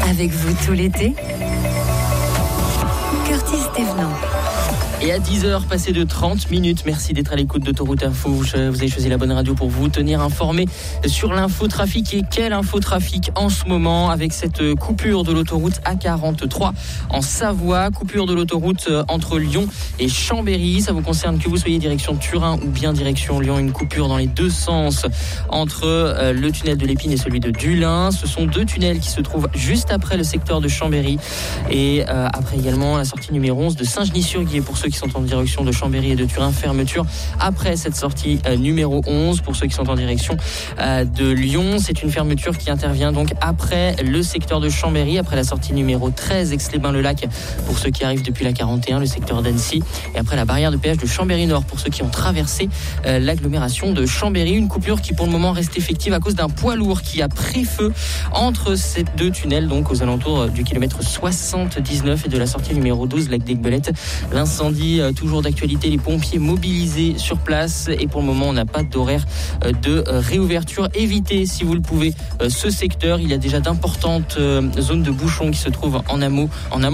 Avec vous tout l'été, Curtis Thévenant. Et à 10h, passé de 30 minutes, merci d'être à l'écoute d'Autoroute Info. Vous avez choisi la bonne radio pour vous tenir informé sur l'infotrafic. Et quel infotrafic en ce moment avec cette coupure de l'autoroute A43 en Savoie, coupure de l'autoroute entre Lyon et Chambéry. Ça vous concerne que vous soyez direction Turin ou bien direction Lyon. Une coupure dans les deux sens entre le tunnel de l'Épine et celui de Dulin. Ce sont deux tunnels qui se trouvent juste après le secteur de Chambéry et après également la sortie numéro 11 de Saint-Genis-sur-Guiers. Pour ceux qui sont en direction de Chambéry et de Turin, fermeture après cette sortie numéro 11. Pour ceux qui sont en direction de Lyon, c'est une fermeture qui intervient donc après le secteur de Chambéry, après la sortie numéro 13 Aix-les-Bains-le-Lac pour ceux qui arrivent depuis la 41, le secteur d'Annecy, et après la barrière de péage de Chambéry-Nord pour ceux qui ont traversé l'agglomération de Chambéry. Une coupure qui pour le moment reste effective à cause d'un poids lourd qui a pris feu entre ces deux tunnels, donc aux alentours du kilomètre 79 et de la sortie numéro 12 Lac d'Aiguebelette. L'incendie toujours d'actualité, les pompiers mobilisés sur place et pour le moment on n'a pas d'horaire de réouverture. Évitez si vous le pouvez ce secteur, il y a déjà d'importantes zones de bouchons qui se trouvent en amont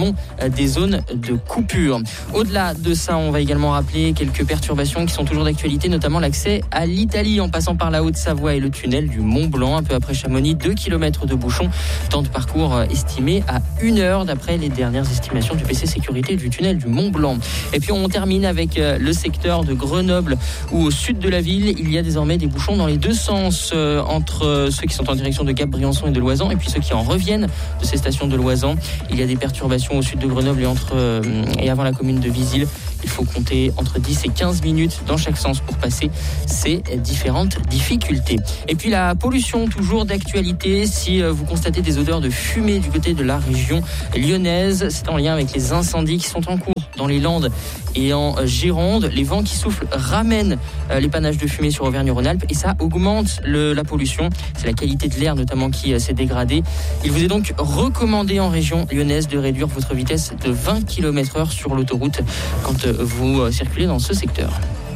des zones de coupure. Au-delà de ça, on va également rappeler quelques perturbations qui sont toujours d'actualité, notamment l'accès à l'Italie en passant par la Haute-Savoie et le tunnel du Mont-Blanc, un peu après Chamonix, 2 km de bouchons, temps de parcours estimé à 1 heure d'après les dernières estimations du PC Sécurité du tunnel du Mont-Blanc. Et puis on termine avec le secteur de Grenoble où au sud de la ville, il y a désormais des bouchons dans les deux sens entre ceux qui sont en direction de Gap-Briançon et de Loisan et puis ceux qui en reviennent de ces stations de Loisan. Il y a des perturbations au sud de Grenoble et avant la commune de Visil. Il faut compter entre 10 et 15 minutes dans chaque sens pour passer ces différentes difficultés. Et puis la pollution, toujours d'actualité. Si vous constatez des odeurs de fumée du côté de la région lyonnaise, c'est en lien avec les incendies qui sont en cours dans les Landes et en Gironde. Les vents qui soufflent ramènent l'épannage de fumée sur Auvergne-Rhône-Alpes et ça augmente la pollution. C'est la qualité de l'air notamment qui s'est dégradée. Il vous est donc recommandé en région lyonnaise de réduire votre vitesse de 20 km/h sur l'autoroute quand vous circulez dans ce secteur.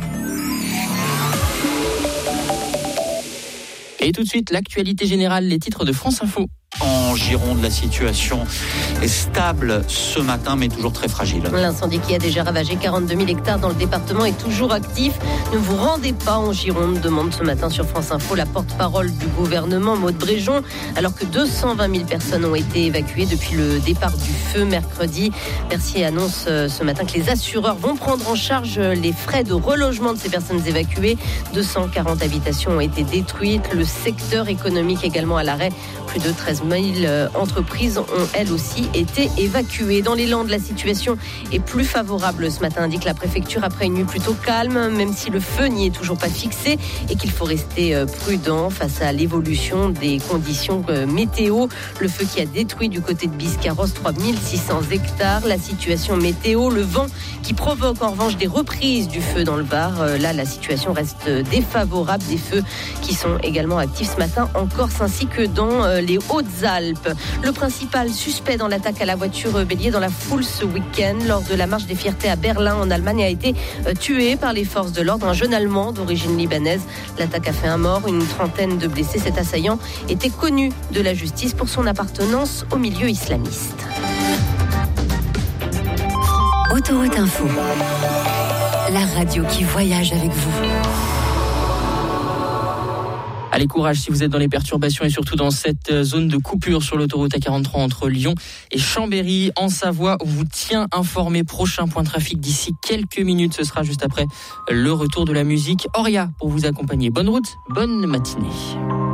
Et tout de suite, l'actualité générale, les titres de France Info. En Gironde, la situation est stable ce matin, mais toujours très fragile. L'incendie qui a déjà ravagé 42 000 hectares dans le département est toujours actif. Ne vous rendez pas en Gironde, demande ce matin sur France Info la porte-parole du gouvernement, Maud Bréjon, alors que 220 000 personnes ont été évacuées depuis le départ du feu mercredi. Bercy annonce ce matin que les assureurs vont prendre en charge les frais de relogement de ces personnes évacuées. 240 habitations ont été détruites. Le secteur économique également à l'arrêt. Plus de 13 000 entreprises ont elles aussi été évacuées. Dans les Landes, la situation est plus favorable ce matin, indique la préfecture, après une nuit plutôt calme, même si le feu n'y est toujours pas fixé et qu'il faut rester prudent face à l'évolution des conditions météo. Le feu qui a détruit du côté de Biscarrosse 3600 hectares. La situation météo, le vent qui provoque en revanche des reprises du feu dans le Var. Là, la situation reste défavorable. Des feux qui sont également actifs ce matin en Corse ainsi que dans les Hautes-Alpes. Le principal suspect dans l'attaque à la voiture bélier dans la foule ce week-end lors de la marche des fiertés à Berlin en Allemagne a été tué par les forces de l'ordre, un jeune Allemand d'origine libanaise. L'attaque a fait un mort, une trentaine de blessés. Cet assaillant était connu de la justice pour son appartenance au milieu islamiste. Autoroute Info, la radio qui voyage avec vous. Allez, courage si vous êtes dans les perturbations et surtout dans cette zone de coupure sur l'autoroute A43 entre Lyon et Chambéry en Savoie. On vous tient informé. Prochain point de trafic d'ici quelques minutes. Ce sera juste après le retour de la musique. Auria pour vous accompagner. Bonne route, bonne matinée.